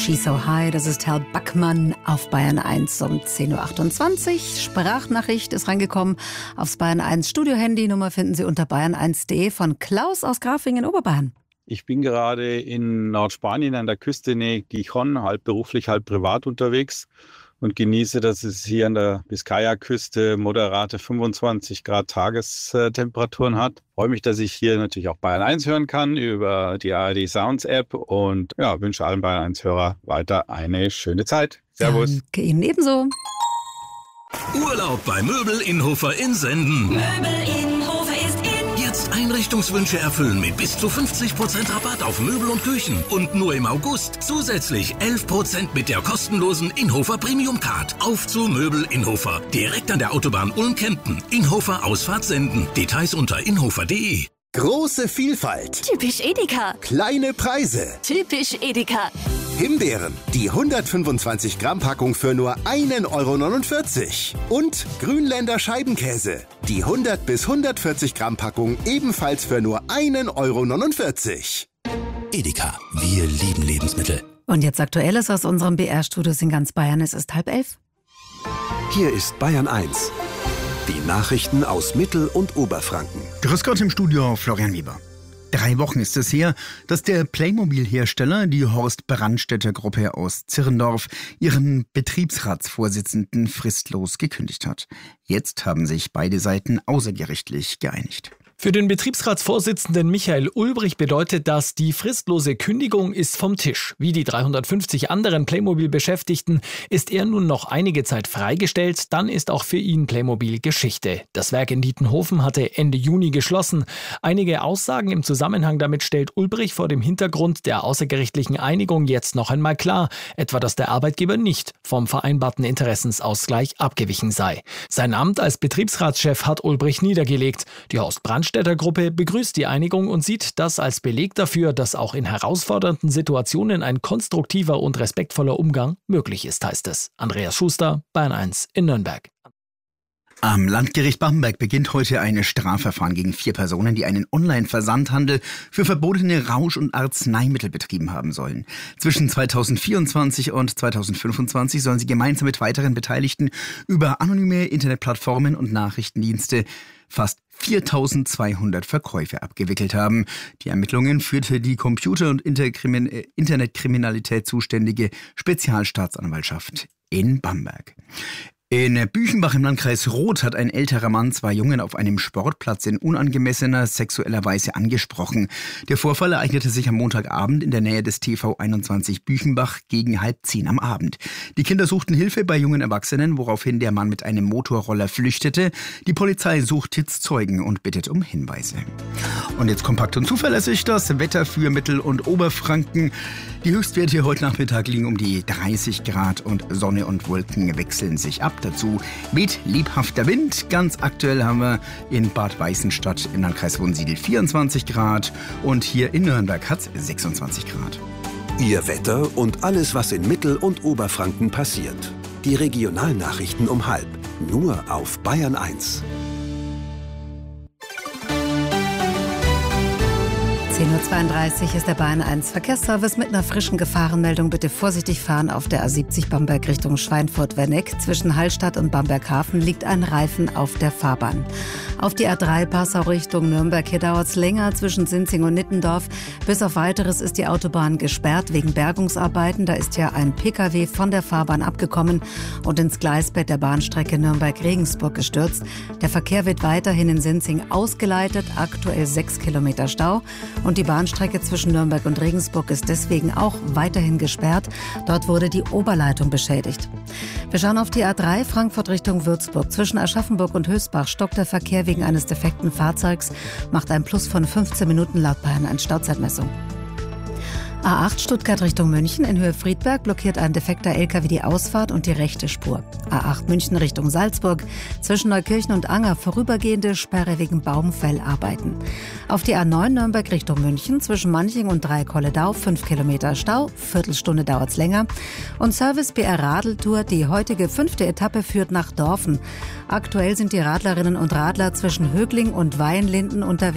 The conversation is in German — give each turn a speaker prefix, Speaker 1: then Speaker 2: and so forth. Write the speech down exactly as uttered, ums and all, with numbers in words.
Speaker 1: She's So High, das ist Herr Backmann auf Bayern eins um zehn Uhr achtundzwanzig. Sprachnachricht ist reingekommen aufs Bayern eins Studio-Handy. Nummer finden Sie unter bayern eins punkt de von Klaus aus Grafingen, Oberbayern.
Speaker 2: Ich bin gerade in Nordspanien an der Küste nähe Gijón, halb beruflich, halb privat unterwegs und genieße, dass es hier an der Biskaya-Küste moderate fünfundzwanzig Grad Tagestemperaturen hat. Ich freue mich, dass ich hier natürlich auch Bayern eins hören kann über die A R D Sounds App und ja, wünsche allen Bayern eins Hörer weiter eine schöne Zeit. Servus.
Speaker 1: Danke Ihnen ebenso.
Speaker 3: Urlaub bei Möbel Inhofer in Senden.
Speaker 4: Möbel Inhofer ist in.
Speaker 3: Jetzt Einrichtungswünsche erfüllen mit bis zu fünfzig Prozent Rabatt auf Möbel und Küchen. Und nur im August zusätzlich elf Prozent mit der kostenlosen Inhofer Premium Card. Auf zu Möbel Inhofer. Direkt an der Autobahn Ulm-Kempten. Inhofer Ausfahrt Senden. Details unter inhofer punkt de.
Speaker 5: Große Vielfalt.
Speaker 4: Typisch Edeka.
Speaker 5: Kleine Preise.
Speaker 4: Typisch Edeka.
Speaker 5: Himbeeren, die hundertfünfundzwanzig Gramm Packung für nur ein Euro neunundvierzig. Und Grünländer Scheibenkäse, die hundert bis hundertvierzig Gramm Packung ebenfalls für nur ein Euro neunundvierzig.
Speaker 3: Edeka, wir lieben Lebensmittel.
Speaker 1: Und jetzt Aktuelles aus unserem B R-Studios in ganz Bayern. Es ist halb elf.
Speaker 6: Hier ist Bayern eins. Die Nachrichten aus Mittel- und Oberfranken.
Speaker 7: Grüß Gott im Studio, Florian Weber. Drei Wochen ist es her, dass der Playmobil-Hersteller, die Horst-Brandstätter-Gruppe aus Zirndorf, ihren Betriebsratsvorsitzenden fristlos gekündigt hat. Jetzt haben sich beide Seiten außergerichtlich geeinigt.
Speaker 8: Für den Betriebsratsvorsitzenden Michael Ulbrich bedeutet das, die fristlose Kündigung ist vom Tisch. Wie die dreihundertfünfzig anderen Playmobil-Beschäftigten ist er nun noch einige Zeit freigestellt, dann ist auch für ihn Playmobil Geschichte. Das Werk in Dietenhofen hatte Ende Juni geschlossen. Einige Aussagen im Zusammenhang damit stellt Ulbrich vor dem Hintergrund der außergerichtlichen Einigung jetzt noch einmal klar, etwa dass der Arbeitgeber nicht vom vereinbarten Interessensausgleich abgewichen sei. Sein Amt als Betriebsratschef hat Ulbrich niedergelegt. Die Horst-Brandstätter Gruppe begrüßt die Einigung und sieht das als Beleg dafür, dass auch in herausfordernden Situationen ein konstruktiver und respektvoller Umgang möglich ist, heißt es. Andreas Schuster, Bayern eins in Nürnberg.
Speaker 7: Am Landgericht Bamberg beginnt heute ein Strafverfahren gegen vier Personen, die einen Online-Versandhandel für verbotene Rausch- und Arzneimittel betrieben haben sollen. Zwischen zweitausendvierundzwanzig und zweitausendfünfundzwanzig sollen sie gemeinsam mit weiteren Beteiligten über anonyme Internetplattformen und Nachrichtendienste fast viertausendzweihundert Verkäufe abgewickelt haben. Die Ermittlungen führte die Computer- und Internetkriminalität zuständige Spezialstaatsanwaltschaft in Bamberg. In Büchenbach im Landkreis Roth hat ein älterer Mann zwei Jungen auf einem Sportplatz in unangemessener sexueller Weise angesprochen. Der Vorfall ereignete sich am Montagabend in der Nähe des T V einundzwanzig Büchenbach gegen halb zehn am Abend. Die Kinder suchten Hilfe bei jungen Erwachsenen, woraufhin der Mann mit einem Motorroller flüchtete. Die Polizei sucht jetzt Zeugen und bittet um Hinweise. Und jetzt kompakt und zuverlässig das Wetter für Mittel- und Oberfranken. Die Höchstwerte hier heute Nachmittag liegen um die dreißig Grad und Sonne und Wolken wechseln sich ab. Dazu weht lebhafter Wind. Ganz aktuell haben wir in Bad Weißenstadt im Landkreis Wunsiedel vierundzwanzig Grad und hier in Nürnberg hat es sechsundzwanzig Grad.
Speaker 6: Ihr Wetter und alles, was in Mittel- und Oberfranken passiert. Die Regionalnachrichten um halb. Nur auf Bayern eins.
Speaker 1: zehn Uhr zweiunddreißig ist der Bayern eins Verkehrsservice mit einer frischen Gefahrenmeldung. Bitte vorsichtig fahren auf der A siebzig Bamberg Richtung Schweinfurt-Werneck. Zwischen Hallstatt und Bamberghafen liegt ein Reifen auf der Fahrbahn. Auf die A drei Passau Richtung Nürnberg. Hier dauert es länger zwischen Sinzing und Nittendorf. Bis auf Weiteres ist die Autobahn gesperrt wegen Bergungsarbeiten. Da ist ja ein Pkw von der Fahrbahn abgekommen und ins Gleisbett der Bahnstrecke Nürnberg-Regensburg gestürzt. Der Verkehr wird weiterhin in Sinzing ausgeleitet. Aktuell sechs Kilometer Stau. Und die Bahnstrecke zwischen Nürnberg und Regensburg ist deswegen auch weiterhin gesperrt. Dort wurde die Oberleitung beschädigt. Wir schauen auf die A drei Frankfurt Richtung Würzburg. Zwischen Aschaffenburg und Hösbach stockt der Verkehr wegen eines defekten Fahrzeugs, macht ein Plus von fünfzehn Minuten laut Bayern eins Stauzeitmessung. A acht Stuttgart Richtung München. In Höhe Friedberg blockiert ein defekter L K W die Ausfahrt und die rechte Spur. A acht München Richtung Salzburg. Zwischen Neukirchen und Anger vorübergehende Sperre wegen Baumfellarbeiten. Auf die A neun Nürnberg Richtung München. Zwischen Manching und Dreikolledau fünf Kilometer Stau. Viertelstunde dauert's länger. Und Service B R Radeltour. Die heutige fünfte Etappe führt nach Dorfen. Aktuell sind die Radlerinnen und Radler zwischen Högling und Weinlinden unterwegs.